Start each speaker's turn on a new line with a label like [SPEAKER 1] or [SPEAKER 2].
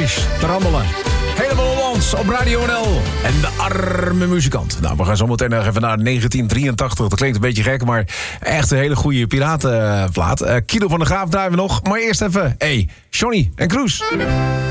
[SPEAKER 1] Hollandisch trammelen. Helemaal Hollands op Radio NL. En de arme muzikant. Nou, we gaan zo meteen nog even naar 1983. Dat klinkt een beetje gek, maar echt een hele goede piratenplaat. Kilo van de Graaf draaien we nog. Maar eerst even, Johnny en Kroes.